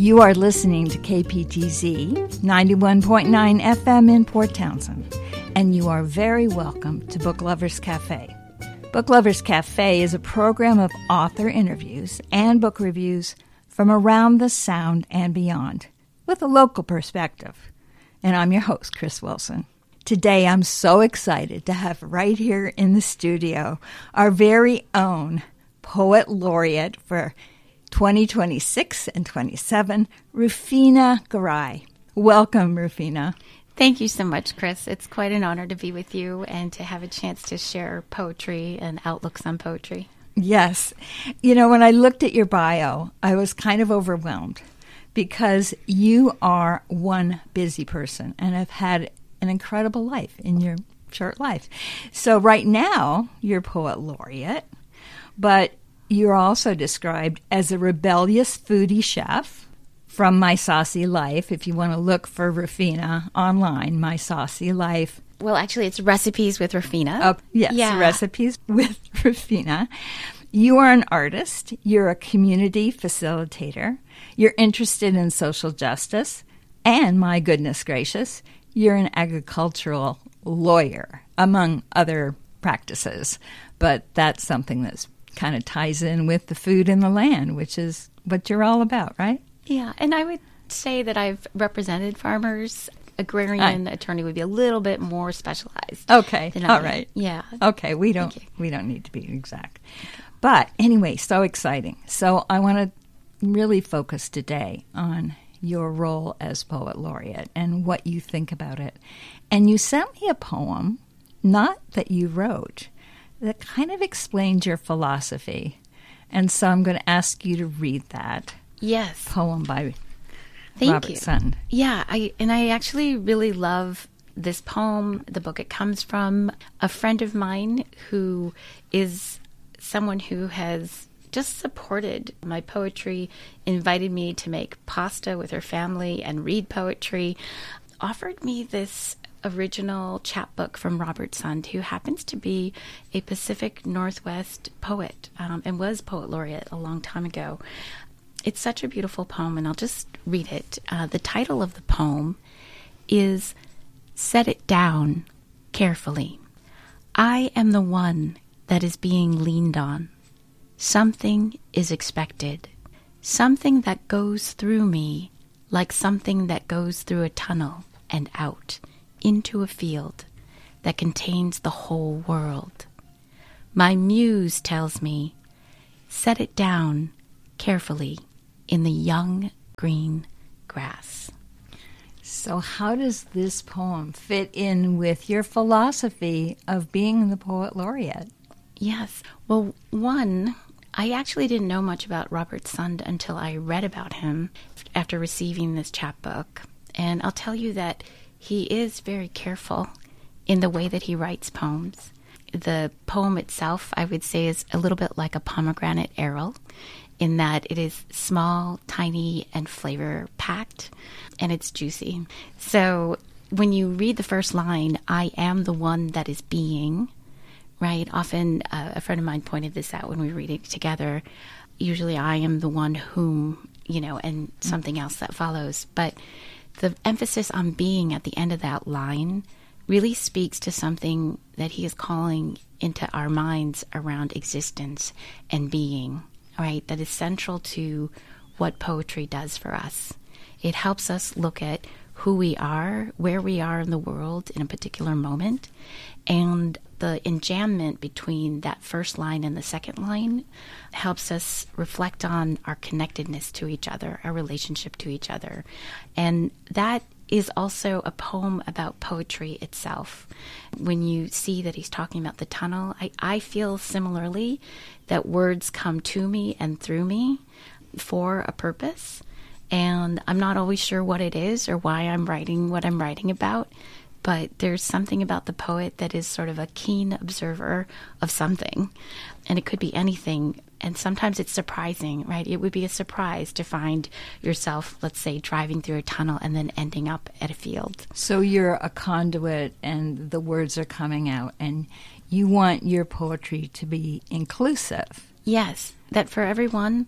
You are listening to KPTZ 91.9 FM in Port Townsend, and you are very welcome to Book Lovers Cafe. Book Lovers Cafe is a program of author interviews and book reviews from around the Sound and beyond, with a local perspective. And I'm your host, Chris Wilson. Today, I'm so excited to have right here in the studio our very own Poet Laureate for 2026 and 27, Rufina Garay. Welcome, Rufina. Thank you so much, Chris. It's quite an honor to be with you and to have a chance to share poetry and outlooks on poetry. Yes. You know, when I looked at your bio, I was kind of overwhelmed because you are one busy person and have had an incredible life in your short life. So right now, you're Poet Laureate, but you're also described as a rebellious foodie chef from My Saucy Life. If you want to look for Rufina online, My Saucy Life. Well, actually, it's Recipes with Rufina. Oh, yes, yeah. Recipes with Rufina. You are an artist. You're a community facilitator. You're interested in social justice. And, my goodness gracious, you're an agricultural lawyer, among other practices. But that's something that's kind of ties in with the food and the land, which is what you're all about, right? Yeah, and I would say that I've represented farmers. Agrarian attorney would be a little bit more specialized. Okay, all right. Yeah. Okay, we don't need to be exact. But anyway, so exciting. So I want to really focus today on your role as Poet Laureate and what you think about it. And you sent me a poem, not that you wrote, that kind of explains your philosophy. And so I'm going to ask you to read that. Yes. Poem by Thank Robert you. Sund. Yeah, I actually really love this poem, the book it comes from. A friend of mine who is someone who has just supported my poetry, invited me to make pasta with her family and read poetry, offered me this original chapbook from Robert Sund, who happens to be a Pacific Northwest poet and was Poet Laureate a long time ago. It's such a beautiful poem, and I'll just read it. The title of the poem is Set It Down Carefully. I am the one that is being leaned on. Something is expected. Something that goes through me like something that goes through a tunnel and out into a field that contains the whole world. My muse tells me, set it down carefully in the young green grass. So how does this poem fit in with your philosophy of being the Poet Laureate? Yes. Well, one, I actually didn't know much about Robert Sund until I read about him after receiving this chapbook. And I'll tell you that he is very careful in the way that he writes poems. The poem itself, I would say, is a little bit like a pomegranate arrow in that it is small, tiny, and flavor-packed, and it's juicy. So when you read the first line, I am the one that is being, right? Often a friend of mine pointed this out when we read it together. Usually I am the one whom, and something else that follows. But the emphasis on being at the end of that line really speaks to something that he is calling into our minds around existence and being, right? That is central to what poetry does for us. It helps us look at who we are, where we are in the world in a particular moment, and the enjambment between that first line and the second line helps us reflect on our connectedness to each other, our relationship to each other. And that is also a poem about poetry itself. When you see that he's talking about the tunnel, I feel similarly that words come to me and through me for a purpose. And I'm not always sure what it is or why I'm writing what I'm writing about. But there's something about the poet that is sort of a keen observer of something. And it could be anything. And sometimes it's surprising, right? It would be a surprise to find yourself, let's say, driving through a tunnel and then ending up at a field. So you're a conduit and the words are coming out and you want your poetry to be inclusive. Yes, that for everyone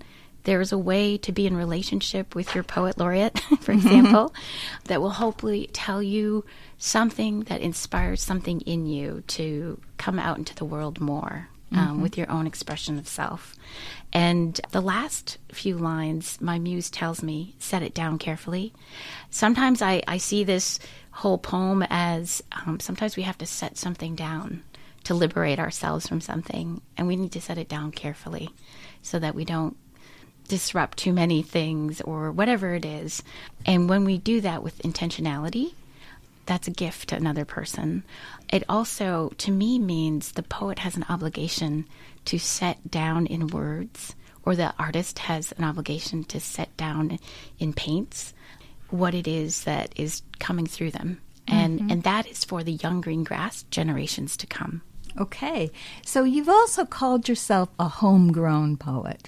there's a way to be in relationship with your poet laureate, for example, that will hopefully tell you something that inspires something in you to come out into the world more with your own expression of self. And the last few lines, my muse tells me, set it down carefully. Sometimes I see this whole poem as sometimes we have to set something down to liberate ourselves from something, and we need to set it down carefully so that we don't disrupt too many things or whatever it is. And when we do that with intentionality, that's a gift to another person. It also, to me, means the poet has an obligation to set down in words, or the artist has an obligation to set down in paints what it is that is coming through them. And that is for the young green grass generations to come. Okay. So you've also called yourself a homegrown poet.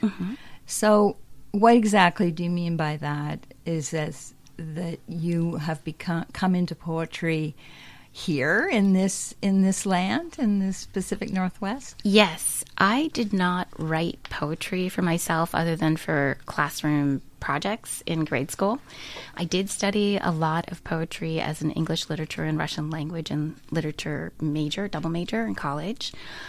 So what exactly do you mean by that? Is this that you have come into poetry here in this land, in this Pacific Northwest? Yes. I did not write poetry for myself other than for classroom projects in grade school. I did study a lot of poetry as an English literature and Russian language and literature major, double major in college,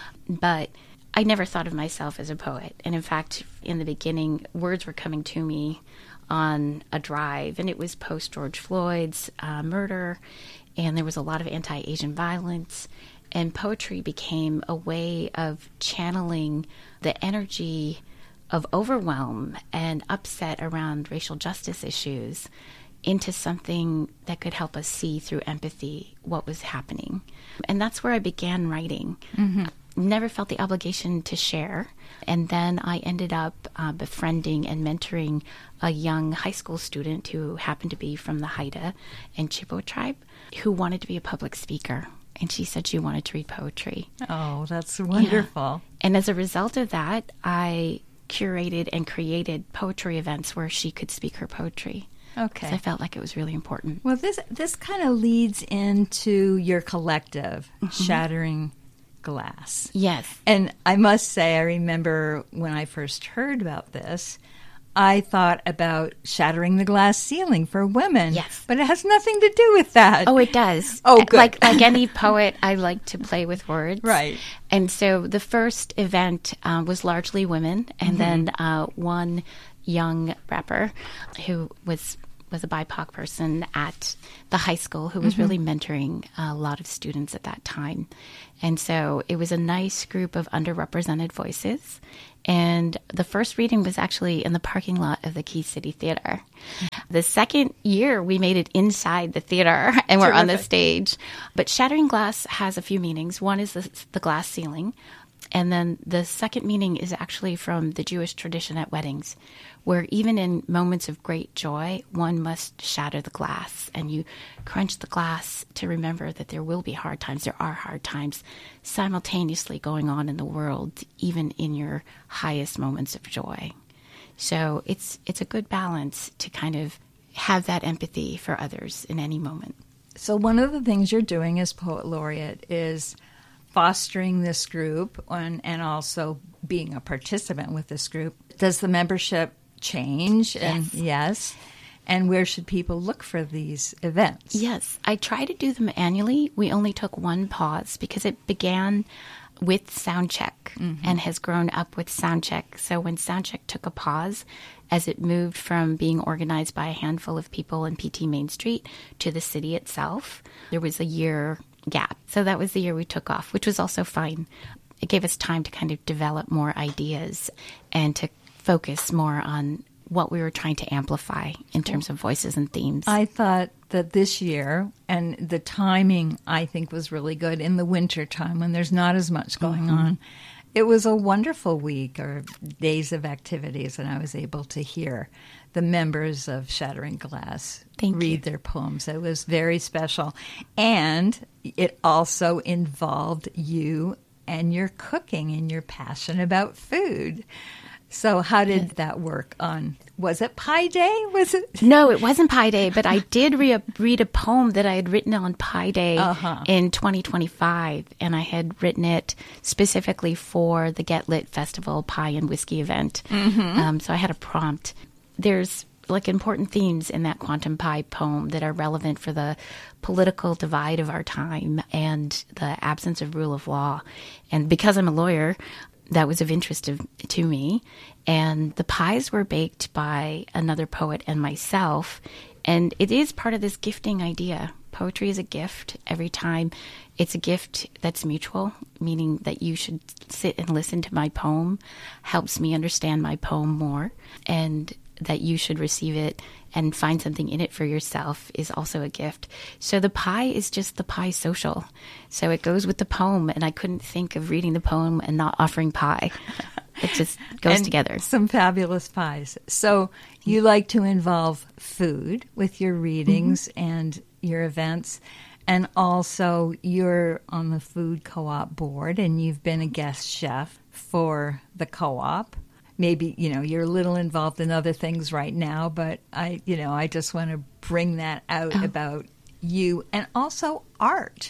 but I never thought of myself as a poet. And in fact, in the beginning, words were coming to me on a drive, and it was post George Floyd's murder, and there was a lot of anti-Asian violence, and poetry became a way of channeling the energy of overwhelm and upset around racial justice issues into something that could help us see through empathy what was happening. And that's where I began writing. Never felt the obligation to share. And then I ended up befriending and mentoring a young high school student who happened to be from the Haida and Chippewa tribe who wanted to be a public speaker. And she said she wanted to read poetry. Oh, that's wonderful. Yeah. And as a result of that, I curated and created poetry events where she could speak her poetry. Okay. So I felt like it was really important. Well, this kind of leads into your collective, Shattering Glass. Yes. And I must say, I remember when I first heard about this, I thought about shattering the glass ceiling for women. Yes. But it has nothing to do with that. Oh, it does. Oh, good. Like any poet, I like to play with words. Right. And so the first event was largely women, and then one young rapper who was a BIPOC person at the high school who was really mentoring a lot of students at that time. And so it was a nice group of underrepresented voices. And the first reading was actually in the parking lot of the Key City Theater. The second year, we made it inside the theater, and we're on the stage. But Shattering Glass has a few meanings. One is the glass ceiling. And then the second meaning is actually from the Jewish tradition at weddings, where even in moments of great joy, one must shatter the glass. And you crunch the glass to remember that there will be hard times. There are hard times simultaneously going on in the world, even in your highest moments of joy. So it's a good balance to kind of have that empathy for others in any moment. So one of the things you're doing as Poet Laureate is fostering this group and also being a participant with this group. Does the membership change? And yes. And where should people look for these events? Yes, I try to do them annually. We only took one pause because it began with Soundcheck and has grown up with Soundcheck. So when Soundcheck took a pause, as it moved from being organized by a handful of people in PT Main Street to the city itself, there was a year gap. So that was the year we took off, which was also fine. It gave us time to kind of develop more ideas and to focus more on what we were trying to amplify in terms of voices and themes. I thought that this year, and the timing I think was really good in the winter time when there's not as much going on. It was a wonderful week or days of activities, and I was able to hear the members of Shattering Glass read their poems. It was very special. And it also involved you and your cooking and your passion about food. So how did that work on, was it Pi Day? Was it? No, it wasn't Pi Day, but I did read a poem that I had written on Pi Day in 2025, and I had written it specifically for the Get Lit Festival Pie and Whiskey event. So I had a prompt. There's like important themes in that Quantum Pie poem that are relevant for the political divide of our time and the absence of rule of law. And because I'm a lawyer, that was of interest to me. And the pies were baked by another poet and myself. And it is part of this gifting idea. Poetry is a gift every time. It's a gift that's mutual, meaning that you should sit and listen to my poem, helps me understand my poem more, and that you should receive it and find something in it for yourself is also a gift. So the pie is just the pie social. So it goes with the poem, and I couldn't think of reading the poem and not offering pie. It just goes together. Some fabulous pies. So you like to involve food with your readings and your events. And also you're on the food co-op board, and you've been a guest chef for the co-op. Maybe, you're a little involved in other things right now, but I just want to bring that out about you. And also art,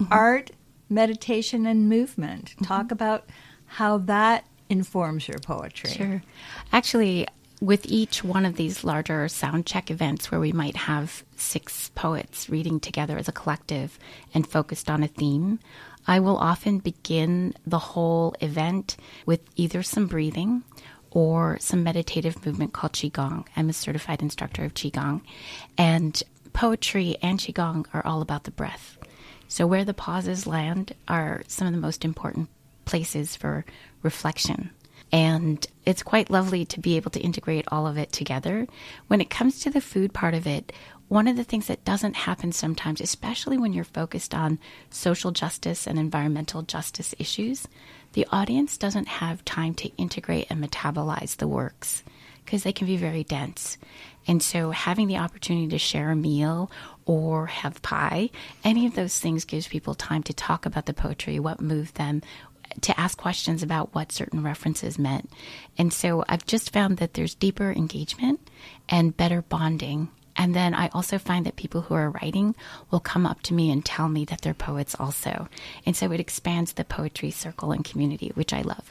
meditation, and movement. Talk about how that informs your poetry. Sure. Actually, with each one of these larger sound check events where we might have 6 poets reading together as a collective and focused on a theme, I will often begin the whole event with either some breathing or some meditative movement called Qigong. I'm a certified instructor of Qigong. And poetry and Qigong are all about the breath. So where the pauses land are some of the most important places for reflection. And it's quite lovely to be able to integrate all of it together. When it comes to the food part of it, one of the things that doesn't happen sometimes, especially when you're focused on social justice and environmental justice issues, the audience doesn't have time to integrate and metabolize the works because they can be very dense. And so having the opportunity to share a meal or have pie, any of those things gives people time to talk about the poetry, what moved them, to ask questions about what certain references meant. And so I've just found that there's deeper engagement and better bonding. And then I also find that people who are writing will come up to me and tell me that they're poets also. And so it expands the poetry circle and community, which I love.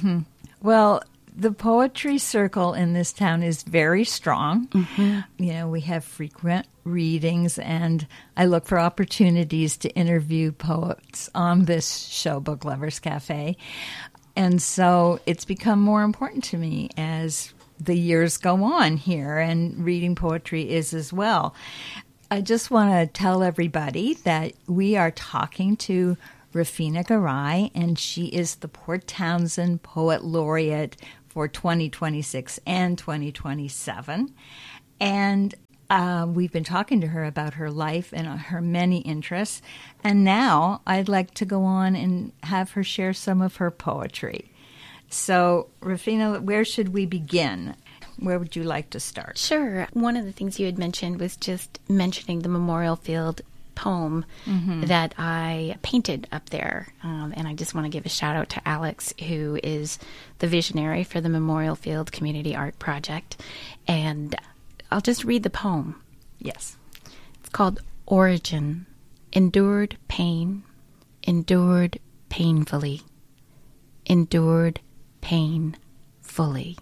Well, the poetry circle in this town is very strong. We have frequent readings, and I look for opportunities to interview poets on this show, Book Lovers Cafe. And so it's become more important to me as the years go on here, and reading poetry is as well. I just want to tell everybody that we are talking to Rafina Garai, and she is the Port Townsend Poet Laureate for 2026 and 2027. And we've been talking to her about her life and her many interests. And now I'd like to go on and have her share some of her poetry. So, Rafina, where should we begin? Where would you like to start? Sure. One of the things you had mentioned was just mentioning the Memorial Field poem that I painted up there. And I just want to give a shout out to Alex, who is the visionary for the Memorial Field Community Art Project. And I'll just read the poem. Yes. It's called Origin. Endured pain, endured painfully, endured pain fully.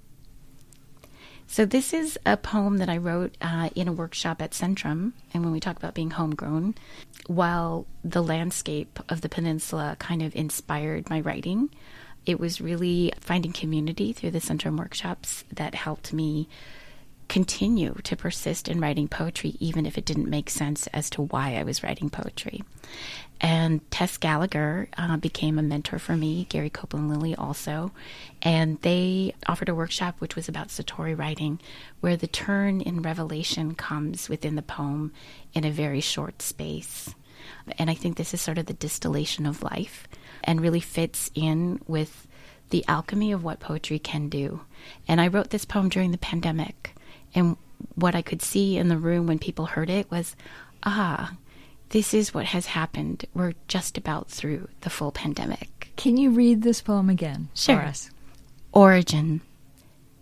So this is a poem that I wrote in a workshop at Centrum, and when we talk about being homegrown, while the landscape of the peninsula kind of inspired my writing, it was really finding community through the Centrum workshops that helped me continue to persist in writing poetry, even if it didn't make sense as to why I was writing poetry. And Tess Gallagher became a mentor for me, Gary Copeland-Lilly also, and they offered a workshop which was about Satori writing, where the turn in revelation comes within the poem in a very short space. And I think this is sort of the distillation of life and really fits in with the alchemy of what poetry can do. And I wrote this poem during the pandemic, and what I could see in the room when people heard it was, this is what has happened. We're just about through the full pandemic. Can you read this poem again for us? Origin.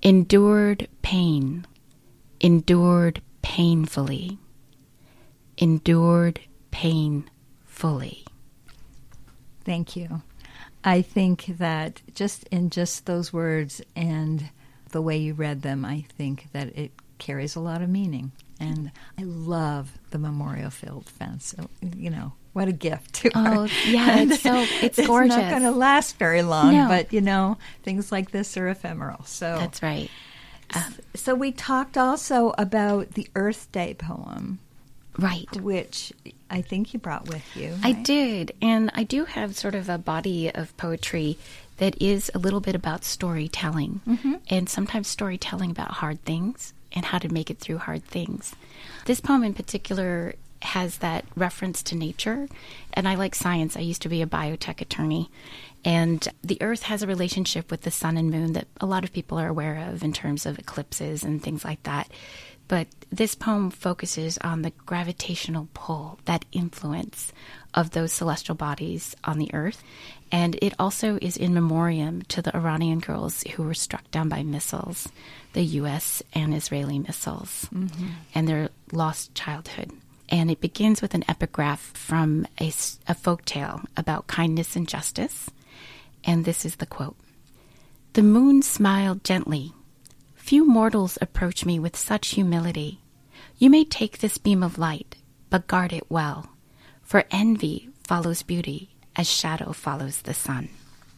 Endured pain, endured painfully, endured painfully. Thank you. I think that just those words and the way you read them, I think that it carries a lot of meaning. And I love the memorial field fence. You know, what a gift to her. Oh, yeah, it's gorgeous. It's not going to last very long, No. but, you know, things like this are ephemeral. So That's right. So we talked also about the Earth Day poem, Right. which I think you brought with you. I right? did. And I do have sort of a body of poetry that is a little bit about storytelling, and sometimes storytelling about hard things and how to make it through hard things. This poem in particular has that reference to nature, and I like science. I used to be a biotech attorney, and the Earth has a relationship with the sun and moon that a lot of people are aware of in terms of eclipses and things like that. But this poem focuses on the gravitational pull, that influence of those celestial bodies on the Earth. And it also is in memoriam to the Iranian girls who were struck down by missiles, the U.S. and Israeli missiles, and their lost childhood. And it begins with an epigraph from a folktale about kindness and justice. And this is the quote. "The moon smiled gently. Few mortals approach me with such humility. You may take this beam of light, but guard it well, for envy follows beauty as shadow follows the sun."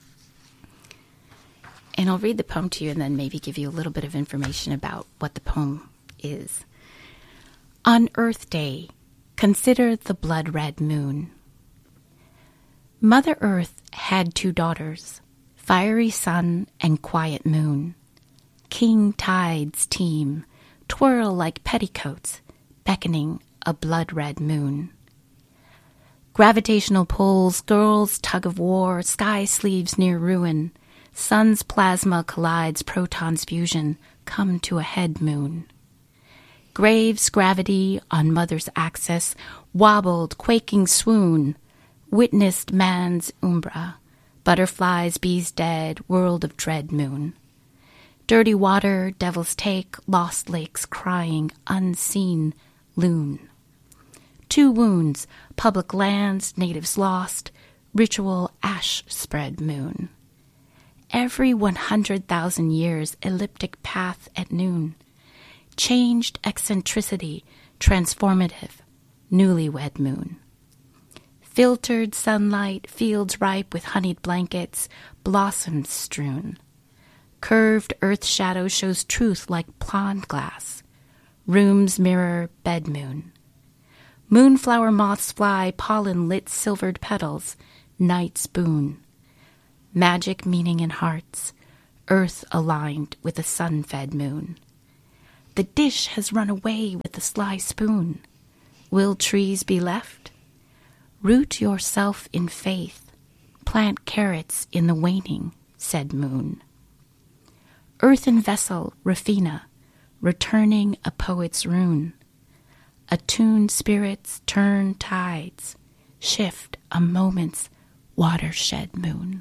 And I'll read the poem to you and then maybe give you a little bit of information about what the poem is. On Earth Day, consider the blood-red moon. Mother Earth had 2 daughters, fiery sun and quiet moon. King tides teem, twirl like petticoats, beckoning a blood-red moon. Gravitational pulls, girls tug of war, sky sleeves near ruin. Sun's plasma collides, protons fusion, come to a head moon. Graves gravity on mother's axis, wobbled, quaking swoon. Witnessed man's umbra, butterflies, bees dead, world of dread moon. Dirty water, devil's take, lost lakes crying, unseen loon. 2 wounds, public lands, natives lost, ritual ash spread moon. Every 100,000 years, elliptic path at noon. Changed eccentricity, transformative, newlywed moon. Filtered sunlight, fields ripe with honeyed blankets, blossoms strewn. Curved earth shadow shows truth like pond glass. Rooms mirror bed moon. Moonflower moths fly, pollen lit silvered petals, night's boon. Magic meaning in hearts, earth aligned with a sun-fed moon. The dish has run away with the sly spoon. Will trees be left? Root yourself in faith. Plant carrots in the waning, said moon. Earthen vessel, Rafina, returning a poet's rune. Attuned spirits turn tides, shift a moment's watershed moon.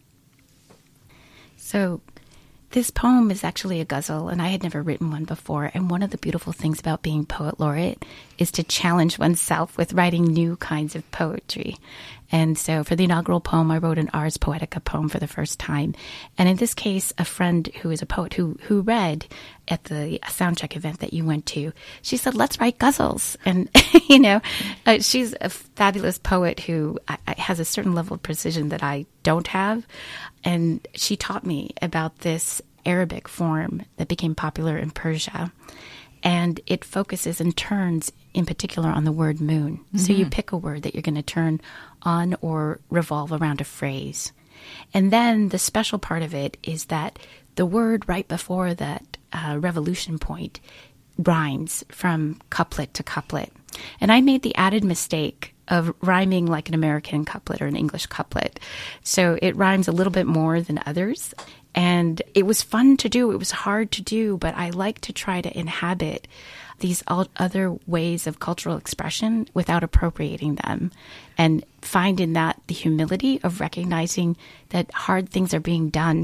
So this poem is actually a ghazal, and I had never written one before. And one of the beautiful things about being poet laureate is to challenge oneself with writing new kinds of poetry. And so for the inaugural poem, I wrote an Ars Poetica poem for the first time. And in this case, a friend who is a poet who read at the soundcheck event that you went to, she said, let's write ghazals. And, she's a fabulous poet who has a certain level of precision that I don't have. And she taught me about this Arabic form that became popular in Persia. And it focuses and turns in particular on the word moon. Mm-hmm. So you pick a word that you're going to turn on or revolve around a phrase. And then the special part of it is that the word right before that revolution point rhymes from couplet to couplet. And I made the added mistake of rhyming like an American couplet or an English couplet. So it rhymes a little bit more than others. And it was fun to do. It was hard to do, but I like to try to inhabit these other ways of cultural expression without appropriating them, and find in that the humility of recognizing that hard things are being done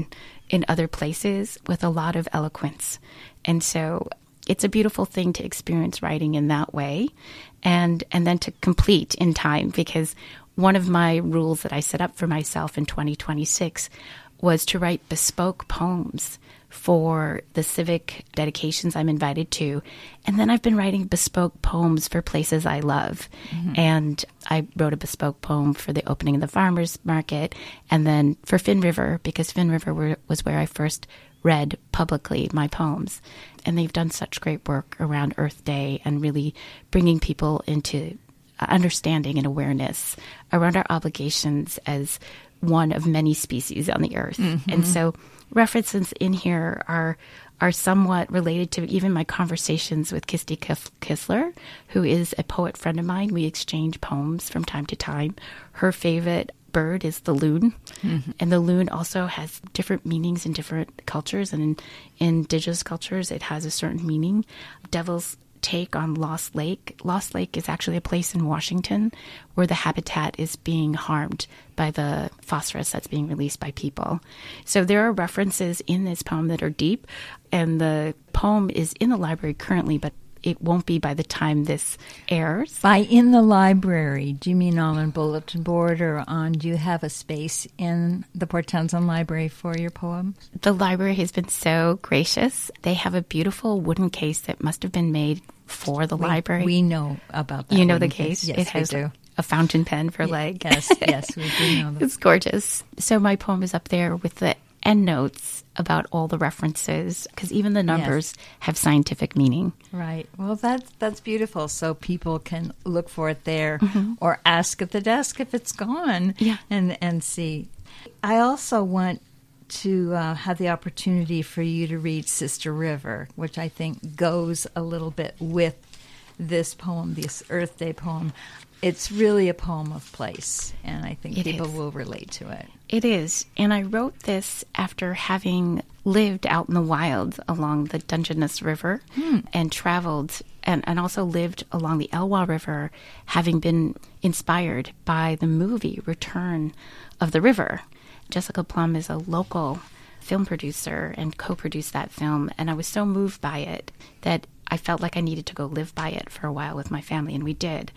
in other places with a lot of eloquence. And so it's a beautiful thing to experience writing in that way, and then to complete in time, because one of my rules that I set up for myself in 2026 was to write bespoke poems for the civic dedications I'm invited to. And then I've been writing bespoke poems for places I love. Mm-hmm. And I wrote a bespoke poem for the opening of the farmers market, and then for Finn River, because Finn River was where I first read publicly my poems. And they've done such great work around Earth Day and really bringing people into understanding and awareness around our obligations as one of many species on the earth. Mm-hmm. And so references in here are somewhat related to even my conversations with Kirsty Kissler, who is a poet friend of mine. We exchange poems from time to time. Her favorite bird is the loon. Mm-hmm. And the loon also has different meanings in different cultures, and in indigenous cultures it has a certain meaning. Devil's take on Lost Lake. Lost Lake is actually a place in Washington where the habitat is being harmed by the phosphorus that's being released by people. So there are references in this poem that are deep, and the poem is in the library currently, but it won't be by the time this airs. By in the library, do you mean on a bulletin board, or do you have a space in the Port Townsend Library for your poems? The library has been so gracious. They have a beautiful wooden case that must have been made for the library. We know about that. You know the case? Yes, it has we do. A fountain pen for leg. Yes, we do know that. It's gorgeous. So my poem is up there with the endnotes about all the references, because even the numbers have scientific meaning. Right. Well, that's beautiful. So people can look for it there, mm-hmm. or ask at the desk if it's gone, and see. I also want to have the opportunity for you to read Sister River, which I think goes a little bit with this poem, this Earth Day poem. It's really a poem of place, and I think people will relate to it. It is. And I wrote this after having lived out in the wild along the Dungeness River and traveled and also lived along the Elwha River, having been inspired by the movie Return of the River. Jessica Plum is a local film producer and co-produced that film, and I was so moved by it that I felt like I needed to go live by it for a while with my family, and we did.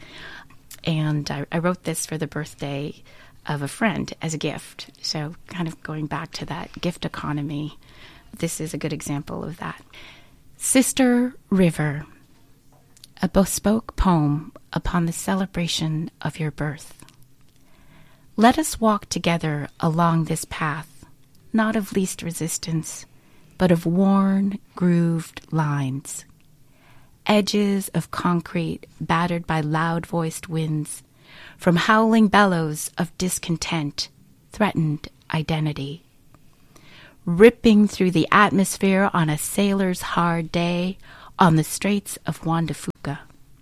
And I wrote this for the birthday of a friend as a gift. So kind of going back to that gift economy, this is a good example of that. Sister River, a bespoke poem upon the celebration of your birth. Let us walk together along this path, not of least resistance, but of worn, grooved lines. Edges of concrete battered by loud-voiced winds, from howling bellows of discontent, threatened identity. Ripping through the atmosphere on a sailor's hard day on the straits of Juan de Fuca.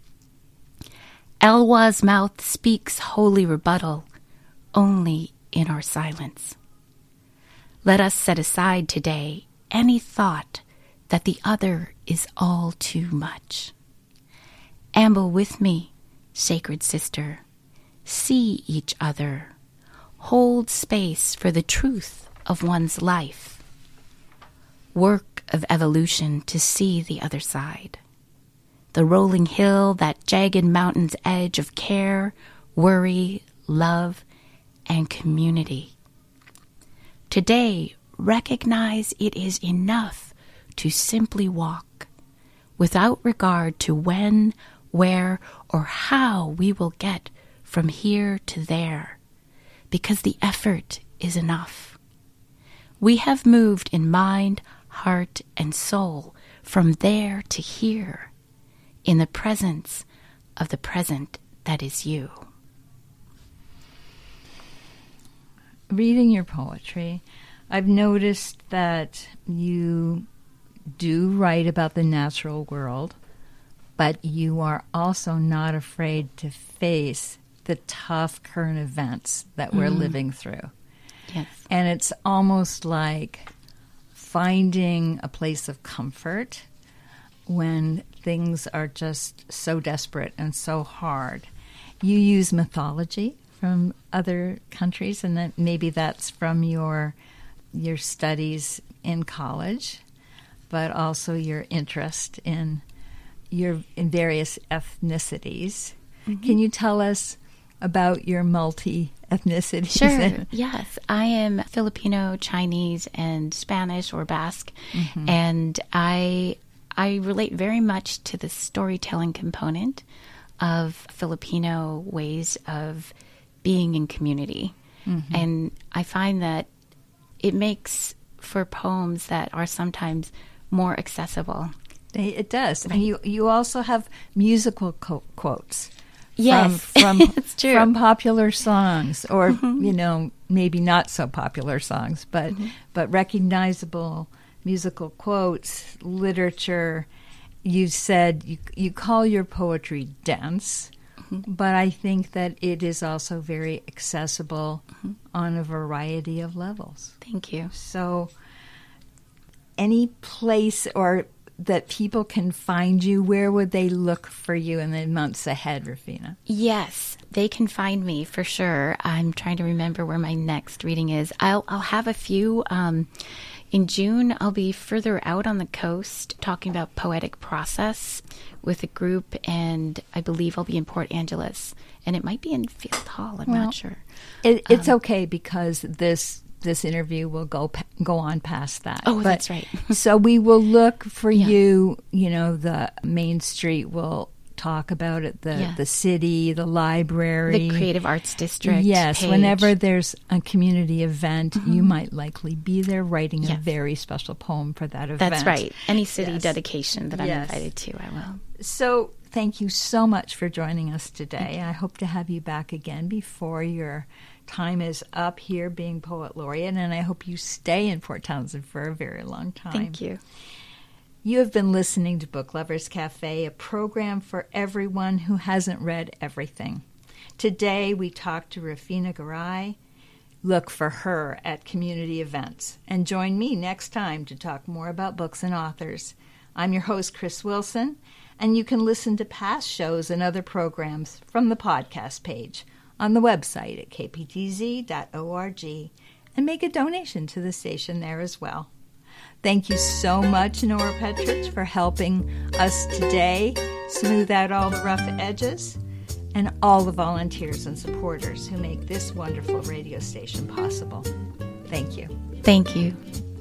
Elwha's mouth speaks holy rebuttal, only in our silence. Let us set aside today any thought that the other is all too much. Amble with me, sacred sister. See each other. Hold space for the truth of one's life. Work of evolution to see the other side. The rolling hill, that jagged mountain's edge of care, worry, love, and community. Today, recognize it is enough to simply walk, without regard to when, where, or how we will get from here to there, because the effort is enough. We have moved in mind, heart, and soul from there to here, in the presence of the present that is you. Reading your poetry, I've noticed that you do write about the natural world, but you are also not afraid to face the tough current events that we're living through. Yes. And it's almost like finding a place of comfort when things are just so desperate and so hard. You use mythology from other countries, and that maybe that's from your your studies in college, but also your interest in various ethnicities. Mm-hmm. Can you tell us about your multi-ethnicities? Sure, yes. I am Filipino, Chinese, and Spanish or Basque, mm-hmm. and I relate very much to the storytelling component of Filipino ways of being in community. Mm-hmm. And I find that it makes for poems that are sometimes more accessible. It does. Right. And you also have musical quotes. Yes, from it's true. From popular songs, or mm-hmm. Maybe not so popular songs, but mm-hmm. but recognizable musical quotes, literature. You said you call your poetry dense, mm-hmm. but I think that it is also very accessible mm-hmm. on a variety of levels. Thank you. So, any place or that people can find you, where would they look for you in the months ahead, Rufina? Yes, they can find me for sure. I'm trying to remember where my next reading is. I'll have a few. In June, I'll be further out on the coast talking about poetic process with a group, and I believe I'll be in Port Angeles, and it might be in Field Hall. I'm not sure. It's okay because this interview will go on past that. Oh, that's right. So we will look for you. The Main Street will talk about it, the city, the library. The Creative Arts District Yes, page. Whenever there's a community event, mm-hmm. you might likely be there writing a very special poem for that event. That's right. Any city dedication that I'm invited to, I will. So thank you so much for joining us today. I hope to have you back again before your time is up here being Poet Laureate, and I hope you stay in Port Townsend for a very long time. Thank you. You have been listening to Book Lovers Cafe, a program for everyone who hasn't read everything. Today we talked to Rufina Garay. Look for her at community events. And join me next time to talk more about books and authors. I'm your host, Chris Wilson, and you can listen to past shows and other programs from the podcast page on the website at kptz.org and make a donation to the station there as well. Thank you so much, Nora Petrich, for helping us today smooth out all the rough edges, and all the volunteers and supporters who make this wonderful radio station possible. Thank you. Thank you.